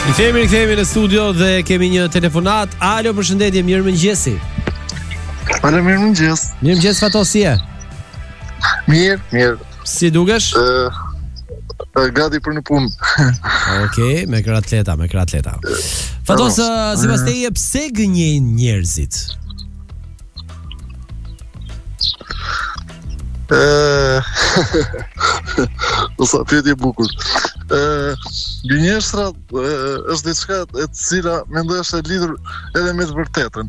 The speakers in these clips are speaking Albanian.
Kthehemi në studio dhe kemi një telefonat. Alo, përshëndetje, mirëmëngjesi. Alo, mirëmëngjes. Mirëmëngjes Fatos, si je? Mirë. Si dukesh? Gati për në punë. Okej, me kratleta. Fatos, sipas teje pse gënjejnë njerëzit? Sa pyetje e bukur. Gënjeshtra është diçka e cila mendoj është e lidhur edhe me të vërtetën.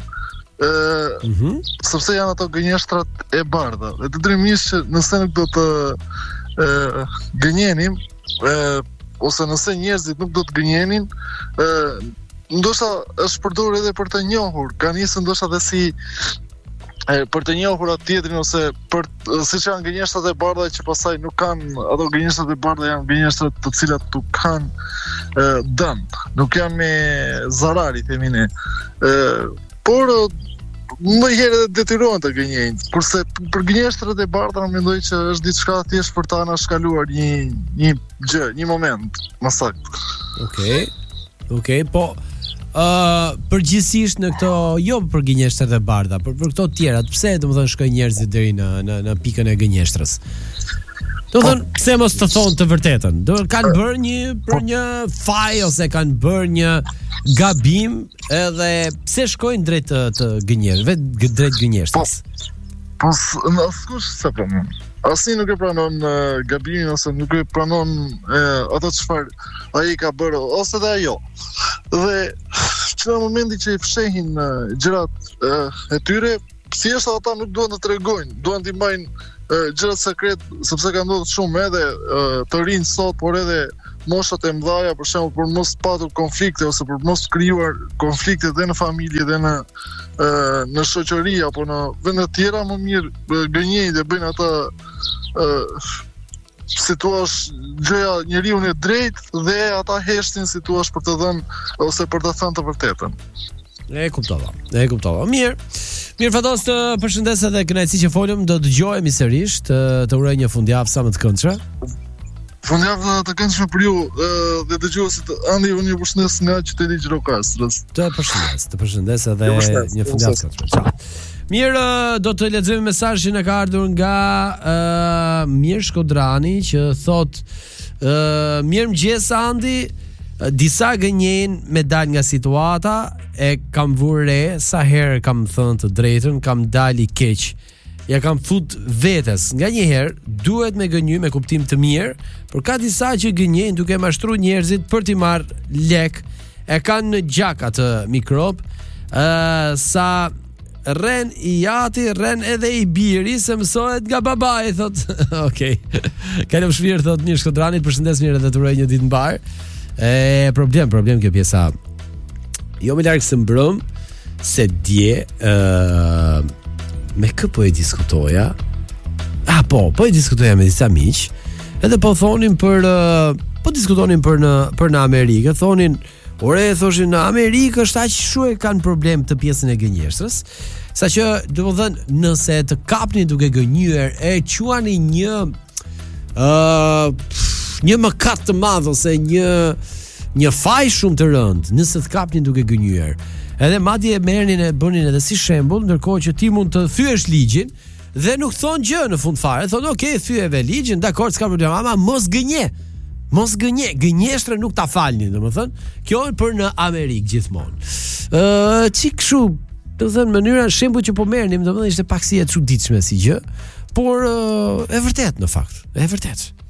Sepse janë ato gënjeshtrat e bardha. Dhe të drejtëmisht që nëse nuk do të gënjenim, ose nëse njerëzit nuk do të gënjenin, ndoshta është përdorur edhe për të njohur. Ka nisë ndoshta dhe si për të njohur atë tjetrin, ose për siç janë gënjeshtrat e bardha që pastaj nuk kanë, ato gënjeshtrat e bardha janë gënjeshtrat të cilat nuk kanë dëm, nuk janë me zarari, themi ne. Por më herë detyrohen të gënjejnë, kurse për gënjeshtrat e bardha mendoj që është diçka thjesht për ta anashkaluar një moment më saktë. Okej, po përgjithsisht në këto, jo për gënjeshtrat e bardha, për këto të tjerat, pse domethënë shkojnë njerëzit deri në pikën e gënjeshtrës? Domethënë, pse mos të thonë të vërtetën? Do kanë bërë një faj ose kanë bërë një gabim, edhe pse shkojnë drejt të gënjeshtërve, drejt gënjeshtrës? Po askush se pranon. Asnjë nuk e pranon gabimin, ose nuk e pranon ato çfarë ai ka bërë, ose dhe ajo. Dhe që në momenti që i fshehin gjërat e tyre, thjesht ata nuk duan të tregojnë, duan t'i mbajnë gjërat sekret, sepse ka ndodhur shumë edhe të rinj sot, por edhe moshat e mëdha, për shembull, për mos patur konflikte ose për mos krijuar konflikte dhe në familje dhe në shoqëri apo në vende të tjera, më mirë gënjejnë dhe bëjnë ata si thua gjëja njeriu e drejtë, dhe ata heshtin si thua për të dhënë ose për të thënë të vërtetën. E kuptova. Mirë Fatos, të përshëndes edhe kënaqësi që folëm, do dëgjohemi sërish, të uroj një fundjavë sa më të këndshme. Fundjavë të këndshme për ju dhe dëgjuesit. Andi, unë ju përshëndes nga qyteti i Gjirokastrës. Të përshëndes edhe një fundjavë të këndshme. Ciao. Mirë, do të lexojmë mesazhin e ka ardhur nga Mirë Shkodrani, që thot mirëmëngjes Andi, disa gënjejnë me dal nga situata, e kam vurë re, sa herë kam thënë të drejtën, kam dali keq. Ja kam fut vetes. Nga një herë duhet me gënjy me kuptim të mirë, por ka disa që gënjejnë duke mashtruar njerëzit për t'i marrë lek. E kanë në gjak atë mikrob. Sa ren i jati, ren edhe i biri, se mësohet nga babai, thot. Okej. Kalem shpirë, thot Mirë Shkodranit, përshëndes mirë dhe të uroj një ditë mbar. Problem kjo pjesa. Jo më larg se mbrëm, se dje me kë po e diskutoja? Po e diskutoja me disa miq, edhe po thonin po diskutonin për në Amerikë, thonin, thoshin në Amerikë është aq shumë kanë problem të pjesën e gënjeshtrës, saqë domethënë nëse të kapni duke gënjur, e quani një mëkat të madh ose një faj shumë të rëndë nëse të kapni duke gënjur. Edhe madje e merrnin e bënin edhe si shembull, ndërkohë që ti mund të thyesh ligjin dhe nuk thon gjë në fund fare. Thon, "Ok, thyeve ligjin, dakor, s'ka problem, ama mos gënje. Gënjeshtra nuk ta falni, domethënë. Kjo është për në Amerikë gjithmonë. Çik kështu, do të thënë mënyra shembull që po merrnim, domethënë ishte pak si e çuditshme si gjë, por e vërtet në fakt, e vërtet.